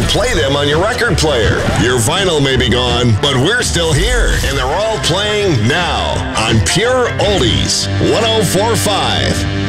play them on your record player. Your vinyl may be gone, but we're still here, and they're all playing now on Pure Oldies 104.5.